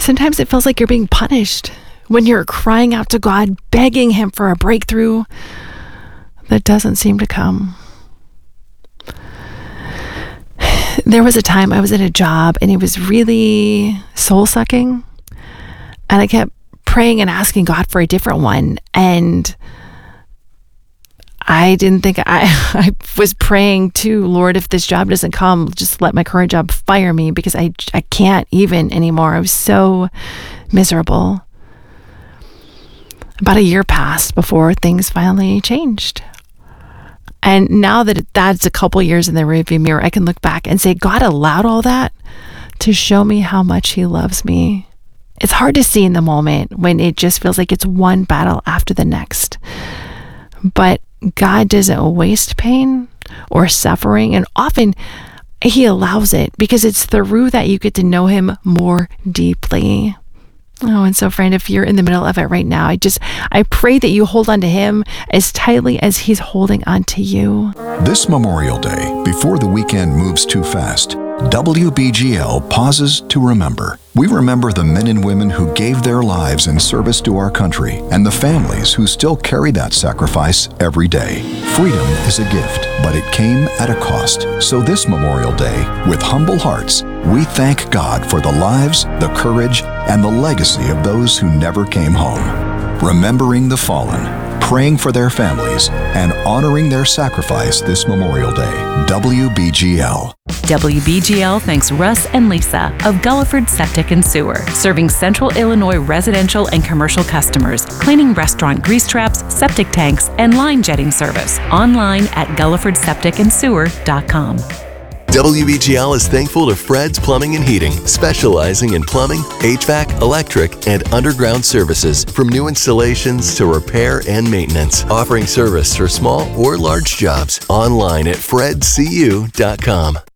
Sometimes it feels like you're being punished when you're crying out to God, begging Him for a breakthrough that doesn't seem to come. There was a time I was in a job and it was really soul-sucking, and I kept praying and asking God for a different one, and I didn't think I was praying too, Lord, if this job doesn't come, just let my current job fire me, because I can't even anymore. I was so miserable. About a year passed before things finally changed. And now that that's a couple years in the rearview mirror, I can look back and say, God allowed all that to show me how much He loves me. It's hard to see in the moment when it just feels like it's one battle after the next. But God doesn't waste pain or suffering, and often He allows it because it's through that you get to know Him more deeply. Oh, and so friend, if you're in the middle of it right now, I pray that you hold on to Him as tightly as He's holding on to you. This Memorial Day, before the weekend moves too fast, WBGL pauses to remember. We remember the men and women who gave their lives in service to our country and the families who still carry that sacrifice every day. Freedom is a gift, but it came at a cost. So this Memorial Day, with humble hearts, we thank God for the lives, the courage, and the legacy of those who never came home. Remembering the fallen, praying for their families, and honoring their sacrifice this Memorial Day. WBGL. WBGL thanks Russ and Lisa of Gulliford Septic and Sewer, serving Central Illinois residential and commercial customers, cleaning restaurant grease traps, septic tanks, and line jetting service. Online at GullifordSepticandSewer.com. WBGL is thankful to Fred's Plumbing and Heating, specializing in plumbing, HVAC, electric, and underground services, from new installations to repair and maintenance, offering service for small or large jobs. Online at FredCU.com.